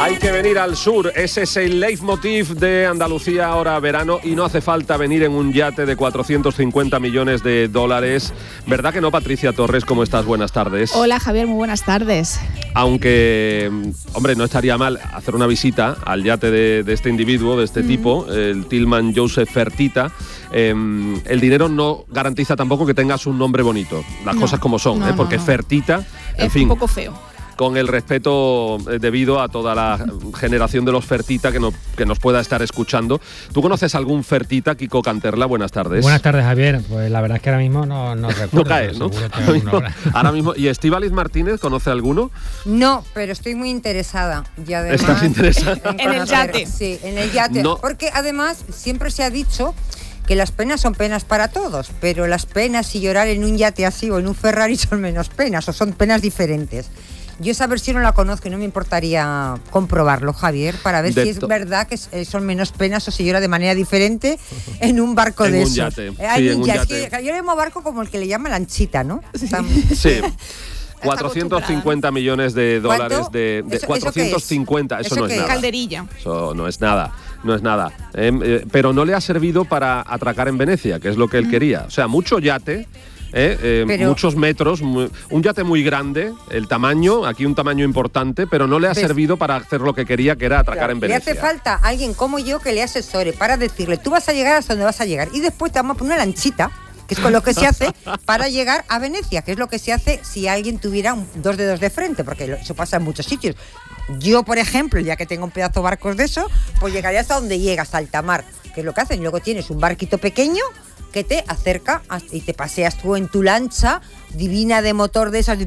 Hay que venir al sur, ese es el leitmotiv de Andalucía ahora verano y no hace falta venir en un yate de 450 millones de dólares. ¿Verdad que no, Patricia Torres? ¿Cómo estás? Buenas tardes. Hola, Javier, muy buenas tardes. Aunque, hombre, no estaría mal hacer una visita al yate de este individuo, de este tipo, el Tilman Joseph Fertitta. El dinero no garantiza tampoco que tengas un nombre bonito, las cosas como son, porque Fertitta, en fin, un poco feo. Con el respeto debido a toda la generación de los Fertitta que nos pueda estar escuchando. ¿Tú conoces algún Fertitta, Kiko Canterla? Buenas tardes. Buenas tardes, Javier. Pues la verdad es que ahora mismo no recuerdo. No cae, ¿no? Ahora mismo. ¿Y Estíbaliz Martínez conoce alguno? No, pero estoy muy interesada. Y además, ¿estás interesada? En el yate. Sí, en el yate. No. Porque además siempre se ha dicho que las penas son penas para todos, pero las penas y llorar en un yate así o en un Ferrari son menos penas, o son penas diferentes. Yo esa versión no la conozco y no me importaría comprobarlo, Javier, para ver si es verdad que son menos penas o si llora de manera diferente en un barco de esos. En un yate. Es que yo le llamo barco como el que le llama lanchita, ¿no? Sí. 450 millones de dólares de 450, eso no es nada. Calderilla. Eso no es nada. Pero no le ha servido para atracar en Venecia, que es lo que él quería. O sea, mucho yate. Muchos metros, un yate muy grande, el tamaño, aquí un tamaño importante, pero no le ha servido para hacer lo que quería, que era atracar en Venecia. Le hace falta alguien como yo que le asesore para decirle, tú vas a llegar hasta donde vas a llegar y después te vamos a poner una lanchita, que es con lo que se hace para llegar a Venecia, que es lo que se hace si alguien tuviera dos dedos de frente, porque eso pasa en muchos sitios. Yo, por ejemplo, ya que tengo un pedazo de barcos de eso, pues llegaría hasta donde llegas, alta mar, que es lo que hacen. Luego tienes un barquito pequeño que te acerca y te paseas tú en tu lancha divina de motor de esas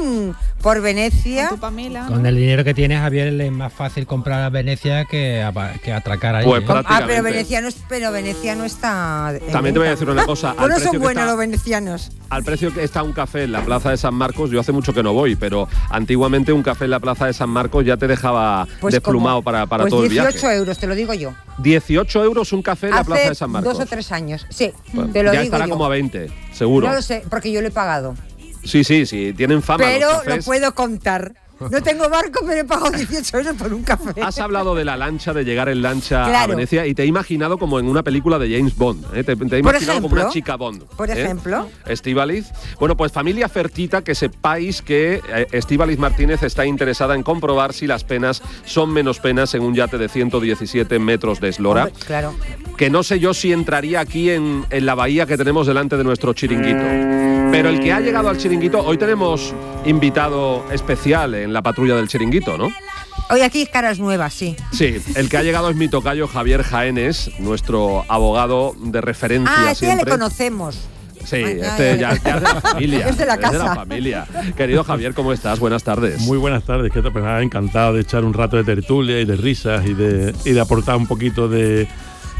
por Venecia. Con tu Pamela, ¿no? Con el dinero que tienes, Javier, es más fácil comprar a Venecia que atracar ahí. Pues prácticamente. Pero Venecia no está. También te voy a decir una cosa. Bueno, son buenos los venecianos. Al precio que está un café en la Plaza de San Marcos, yo hace mucho que no voy, pero antiguamente un café en la Plaza de San Marcos ya te dejaba desplumado para todo el viaje. 18 euros, te lo digo yo. 18 euros un café en la Plaza de San Marcos. 2 o 3 años, sí, bueno, te lo ya digo estará yo. como a 20, seguro. No lo sé, porque yo lo he pagado. Sí, tienen fama. Pero los cafés. lo puedo contar. No tengo barco, pero he pagado 18 euros por un café. Has hablado de la lancha, de llegar en lancha claro. a Venecia, y te he imaginado como en una película de James Bond. Te he imaginado como una chica Bond. Por ejemplo. Estíbaliz. Bueno, pues familia Fertitta, que sepáis que Estíbaliz Martínez está interesada en comprobar si las penas son menos penas en un yate de 117 metros de eslora. Hombre, claro. Que no sé yo si entraría aquí en la bahía que tenemos delante de nuestro chiringuito. Pero el que ha llegado al chiringuito, hoy tenemos invitado especial en la patrulla del chiringuito, ¿no? Hoy aquí caras nuevas, sí. Sí, el que ha llegado es mi tocayo Javier Jaénes, nuestro abogado de referencia siempre. Ya le conocemos. Sí, ya es de la familia. Es de la casa. Es de la familia. Querido Javier, ¿cómo estás? Buenas tardes. Muy buenas tardes, que pues, encantado de echar un rato de tertulia y de risas y de aportar un poquito de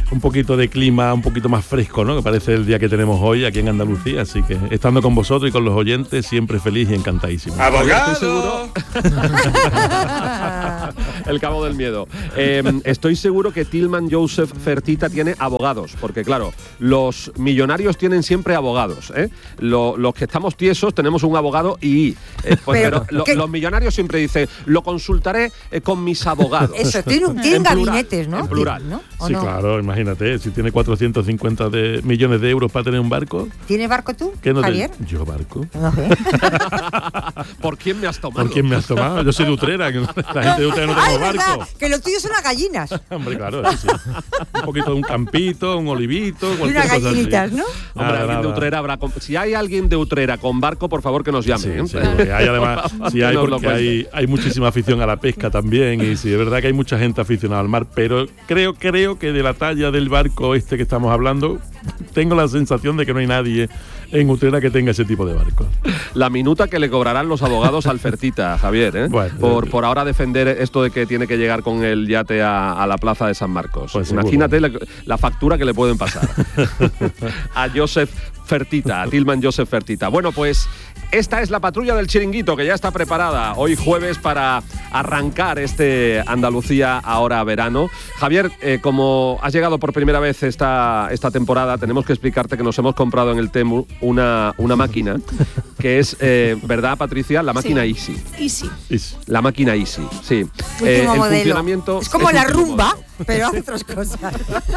clima un poquito más fresco, ¿no? Que parece el día que tenemos hoy aquí en Andalucía, así que estando con vosotros y con los oyentes, siempre feliz y encantadísimo. ¡Abogado! Estoy seguro. El cabo del miedo. Estoy seguro que Tilman Joseph Fertitta tiene abogados, porque claro, los millonarios tienen siempre abogados, ¿eh? Los que estamos tiesos tenemos un abogado pero los millonarios siempre dicen, lo consultaré con mis abogados. Eso, tienen gabinetes, ¿no? En plural. ¿No? Sí, no? Claro, imagínate, si tiene 450 millones de euros para tener un barco. ¿Tienes barco tú, Javier? ¿Yo barco? No sé. ¿Por quién me has tomado? ¿Por quién me has tomado? Yo soy de Utrera, que la gente de Utrera no tenemos barco. Que los tuyos son las gallinas. Hombre, claro, sí. Un poquito de un campito, un olivito, y unas gallinitas, ¿no? Hombre, alguien de Utrera habrá. Si hay alguien de Utrera con barco, por favor que nos llame. Sí, porque hay además, porque hay muchísima afición a la pesca también, y sí, es verdad que hay mucha gente aficionada al mar, pero creo que de la talla del barco este que estamos hablando, tengo la sensación de que no hay nadie en Utrera que tenga ese tipo de barco. La minuta que le cobrarán los abogados al Fertitta, Javier, ¿eh? Bueno, por ahora defender esto de que tiene que llegar con el yate a la Plaza de San Marcos. Pues imagínate la factura que le pueden pasar a Joseph Fertitta, a Tilman Joseph Fertitta. Bueno, pues Esta es la patrulla del Chiringuito, que ya está preparada hoy jueves para arrancar este Andalucía ahora verano. Javier, como has llegado por primera vez esta temporada, tenemos que explicarte que nos hemos comprado en el Temu una máquina que es, ¿verdad, Patricia? La máquina Sí. Easy. Easy. La máquina Easy, sí. Último El modelo. funcionamiento Es como es la último rumba, modelo. pero hace otras cosas.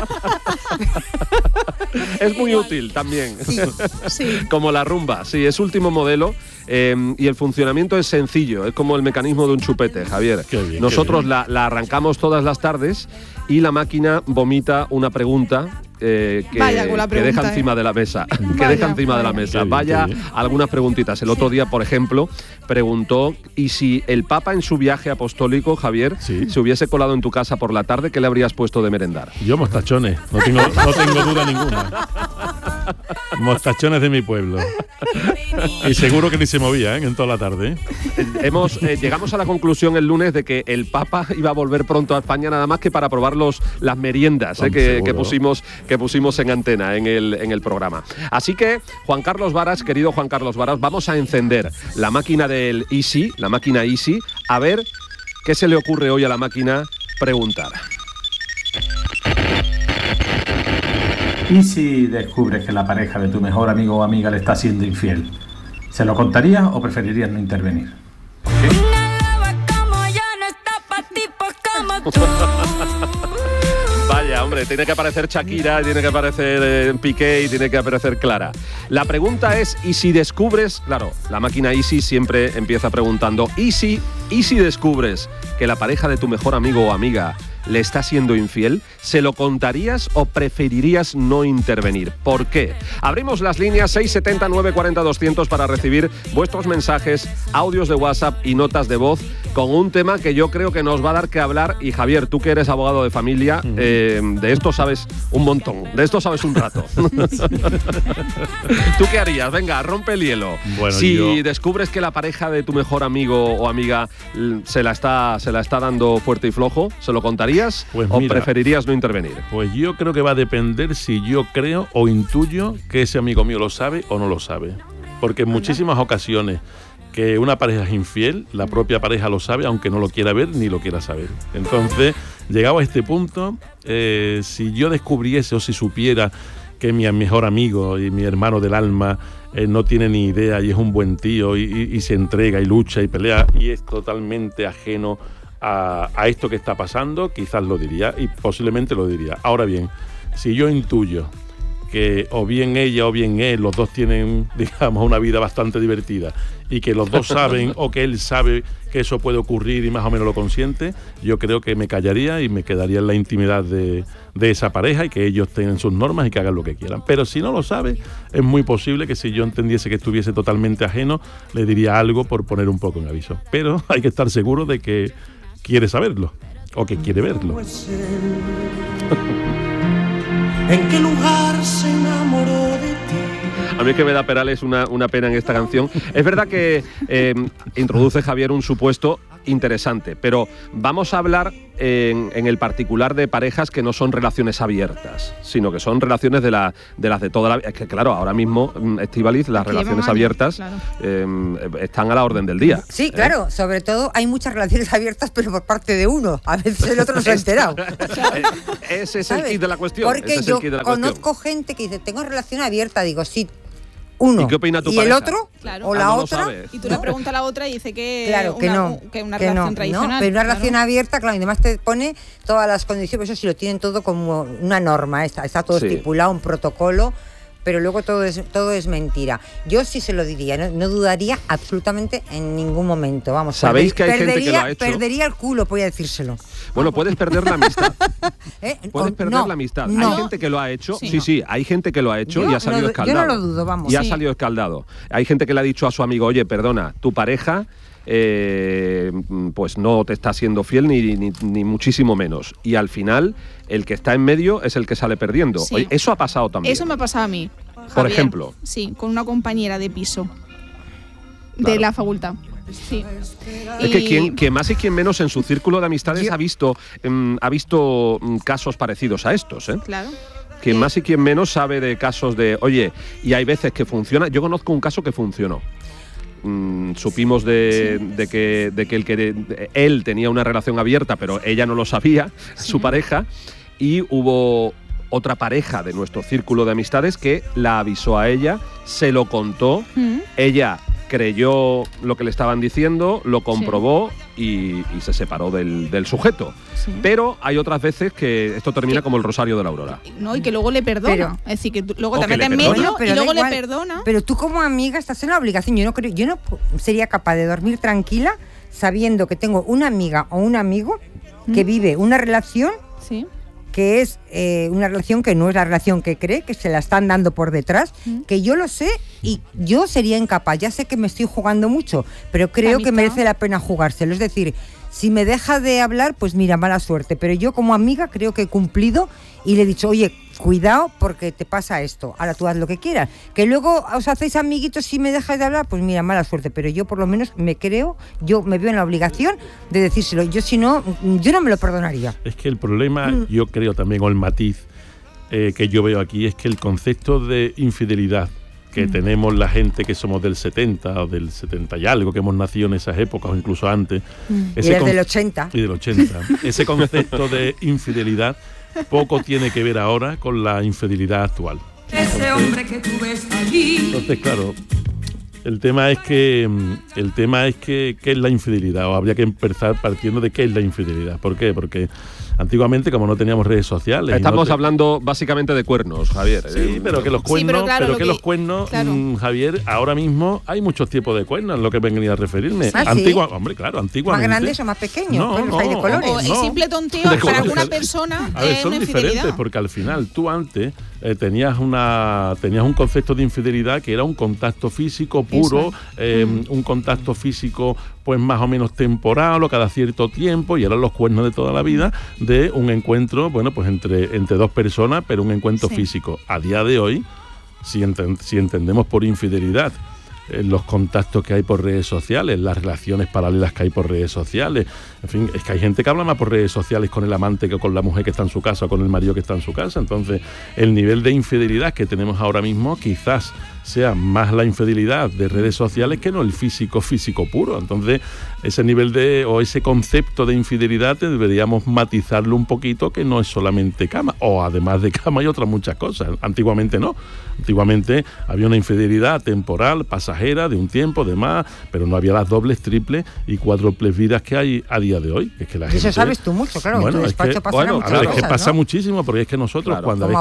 Es muy útil también. Sí. Como la rumba, sí, es último modelo y el funcionamiento es sencillo, es como el mecanismo de un chupete, Javier. Qué bien, Nosotros qué bien. la arrancamos todas las tardes y la máquina vomita una pregunta Vaya con la que deja pregunta, encima de la mesa. Que Vaya, deja encima de la vaya. mesa. Qué bien, Vaya qué bien. algunas preguntitas. El otro día, por ejemplo, preguntó, ¿y si el Papa en su viaje apostólico, Javier, Sí. se hubiese colado en tu casa por la tarde, qué le habrías puesto de merendar? Yo mostachones, no tengo duda ninguna. Mostachones de mi pueblo. Y seguro que ni se movía, en toda la tarde. Llegamos a la conclusión el lunes de que el Papa iba a volver pronto a España, nada más que para probar las meriendas que pusimos en antena en el programa. Así que, Juan Carlos Varas, querido Juan Carlos Varas, vamos a encender la máquina del Easy, la máquina Easy, a ver qué se le ocurre hoy a la máquina preguntar. ¿Y si descubres que la pareja de tu mejor amigo o amiga le está siendo infiel? ¿Se lo contarías o preferirías no intervenir? Vaya, hombre, tiene que aparecer Shakira, tiene que aparecer Piqué y tiene que aparecer Clara. La pregunta es, ¿y si descubres? Claro, la máquina Easy siempre empieza preguntando, ¿y si descubres que la pareja de tu mejor amigo o amiga le está siendo infiel? ¿Se lo contarías o preferirías no intervenir? ¿Por qué? Abrimos las líneas 670 940 200 para recibir vuestros mensajes, audios de WhatsApp y notas de voz con un tema que yo creo que nos va a dar que hablar. Y Javier, tú que eres abogado de familia, de esto sabes un montón, de esto sabes un rato. ¿Tú qué harías? Venga, rompe el hielo. Bueno, si descubres que la pareja de tu mejor amigo o amiga se la está dando fuerte y flojo, ¿se lo contarías Pues o mira, preferirías no intervenir? Pues yo creo que va a depender si yo creo o intuyo que ese amigo mío lo sabe o no lo sabe. Porque en muchísimas ocasiones que una pareja es infiel, la propia pareja lo sabe, aunque no lo quiera ver ni lo quiera saber. Entonces, llegado a este punto, si yo descubriese o si supiera que mi mejor amigo y mi hermano del alma no tiene ni idea y es un buen tío y se entrega y lucha y pelea y es totalmente ajeno a esto que está pasando, quizás lo diría y posiblemente lo diría. Ahora bien, si yo intuyo que o bien ella o bien él, los dos tienen, digamos, una vida bastante divertida y que los dos saben o que él sabe que eso puede ocurrir y más o menos lo consiente, yo creo que me callaría y me quedaría en la intimidad de esa pareja y que ellos tengan sus normas y que hagan lo que quieran. Pero si no lo sabe, es muy posible que si yo entendiese que estuviese totalmente ajeno, le diría algo por poner un poco en aviso. Pero hay que estar seguro de que quiere saberlo o que quiere verlo. ¿En qué lugar se enamoró de ti? A mí que me da Perales una pena en esta canción. Es verdad que introduce Javier un supuesto interesante, pero vamos a hablar en el particular de parejas que no son relaciones abiertas, sino que son relaciones de las de toda la vida. Es que claro, ahora mismo, Estíbaliz, las relaciones abiertas claro. están a la orden del día. Sí, claro, sobre todo hay muchas relaciones abiertas, pero por parte de uno. A veces el otro no se ha enterado. Ese es ¿Sabes? el kit de la cuestión. Porque ese es yo el kit de la conozco gente que dice, tengo relación abierta, digo, sí, uno. ¿Y qué opina tu ¿Y pareja? el otro? Claro. ¿O Ah, la no lo otra? sabe. Y tú le preguntas a la otra y dice que Claro, que no. que una que relación no, tradicional. no, pero una claro. relación abierta, claro, y además te pone todas las condiciones, eso sí lo tienen todo como una norma, está todo Sí. estipulado, un protocolo, pero luego todo es mentira. Yo sí se lo diría, no dudaría absolutamente en ningún momento, vamos. ¿Sabéis que hay gente que lo ha hecho? Perdería el culo, voy a decírselo. Bueno, puedes perder la amistad. Puedes perder No, la amistad. no. Hay gente que lo ha hecho. Sí. Sí, hay gente que lo ha hecho Yo y ha salido no- escaldado. yo no lo dudo, vamos. Y ha Sí. salido escaldado. Hay gente que le ha dicho a su amigo, oye, perdona, tu pareja pues no te está siendo fiel ni muchísimo menos. Y al final, el que está en medio es el que sale perdiendo. Sí. Oye, eso ha pasado también. Eso me ha pasado a mí. Por Javier. ejemplo. Sí, con una compañera de piso. Claro. De la facultad. Sí. Es que quien más y quien menos en su círculo de amistades ha visto casos parecidos a estos, ¿eh? Claro. Quien más y quien menos sabe de casos de, oye, y hay veces que funciona. Yo conozco un caso que funcionó. supimos de que él tenía una relación abierta, pero ella no lo sabía, su pareja, y hubo otra pareja de nuestro círculo de amistades que la avisó a ella, se lo contó, ella creyó lo que le estaban diciendo, lo comprobó y se separó del sujeto. Sí. Pero hay otras veces que esto termina como el Rosario de la Aurora. No, y que luego le perdona. Es decir, que luego te mete en medio y luego le perdona. Pero tú como amiga estás en la obligación. Yo no sería capaz de dormir tranquila sabiendo que tengo una amiga o un amigo que vive una relación que es una relación que no es la relación que cree, que se la están dando por detrás, que yo lo sé y yo sería incapaz. Ya sé que me estoy jugando mucho, pero creo que merece la pena jugárselo. Es decir, si me deja de hablar, pues mira, mala suerte. Pero yo como amiga creo que he cumplido y le he dicho, oye, cuidado porque te pasa esto. Ahora tú haz lo que quieras. Que luego os hacéis amiguitos si me dejáis de hablar, pues mira, mala suerte. Pero yo por lo menos yo me veo en la obligación de decírselo. Yo si no, yo no me lo perdonaría. Es que el problema, yo creo también, o el matiz que yo veo aquí, es que el concepto de infidelidad que tenemos la gente que somos del 70 o del 70 y algo, que hemos nacido en esas épocas o incluso antes. Y del 80. Y del 80. Ese concepto de infidelidad poco tiene que ver ahora con la infidelidad actual. Ese hombre que tú ves allí. Entonces, claro, el tema es que ¿qué es la infidelidad? O habría que empezar partiendo de qué es la infidelidad. ¿Por qué? Porque antiguamente, como no teníamos redes sociales... Estamos hablando básicamente de cuernos, Javier. Sí, pero que los cuernos, Javier, ahora mismo hay muchos tipos de cuernos, es lo que venía a referirme. Hombre, claro, antiguamente... ¿Más grandes o más pequeños? Hay de colores. O el simple tonteo para alguna persona es una diferentes, porque al final tú antes tenías un concepto de infidelidad que era un contacto físico puro, un contacto físico pues más o menos temporal o cada cierto tiempo, y eran los cuernos de toda la vida de un encuentro, bueno, pues entre dos personas, pero un encuentro físico. A día de hoy, si entendemos por infidelidad los contactos que hay por redes sociales, las relaciones paralelas que hay por redes sociales, en fin, es que hay gente que habla más por redes sociales con el amante que con la mujer que está en su casa o con el marido que está en su casa. Entonces, el nivel de infidelidad que tenemos ahora mismo quizás sea más la infidelidad de redes sociales que no el físico puro. Entonces, ese nivel o ese concepto de infidelidad deberíamos matizarlo un poquito, que no es solamente cama, o además de cama hay otras muchas cosas. Antiguamente no. Antiguamente había una infidelidad temporal, pasajera, de un tiempo, de más, pero no había las dobles, triples y cuádruples vidas que hay a día de hoy. Es que la gente, eso sabes tú mucho, claro. Bueno, en tu despacho pasará muchas cosas, es que pasa muchísimo, porque es que nosotros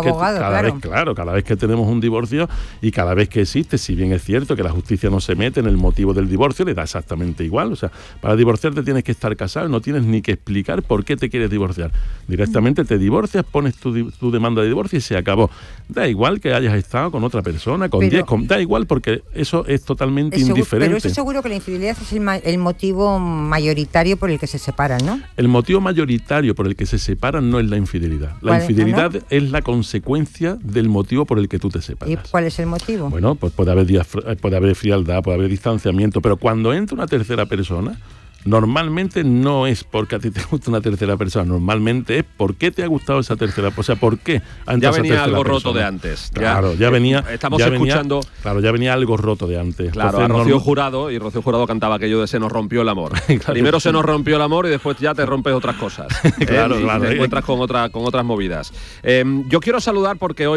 cada vez que tenemos un divorcio y cada vez que existe, si bien es cierto que la justicia no se mete en el motivo del divorcio, le da exactamente igual. O sea, para divorciarte tienes que estar casado, no tienes ni que explicar por qué te quieres divorciar. Directamente te divorcias, pones tu demanda de divorcio y se acabó. Da igual que hayas estado con otra persona, con 10, da igual, porque eso es totalmente indiferente. Pero eso seguro que la infidelidad es el motivo mayoritario por el que se separan, ¿no? El motivo mayoritario por el que se separan no es la infidelidad. La infidelidad es la consecuencia del motivo por el que tú te separas. ¿Y cuál es el motivo? Bueno, pues puede haber frialdad, puede haber distanciamiento, pero cuando entra una tercera persona, normalmente no es porque a ti te gusta una tercera persona, normalmente es porque te ha gustado esa tercera persona. O sea, ¿por qué ha entrado ya venía esa algo persona? roto de antes. Claro, ya venía. Estamos escuchando. Claro, ya venía algo roto de antes. Claro, entonces, a Rocío Jurado, y Rocío Jurado cantaba aquello de se nos rompió el amor. Claro. Primero se nos rompió el amor y después ya te rompes otras cosas. Claro. Y te encuentras con otras movidas. Yo quiero saludar porque hoy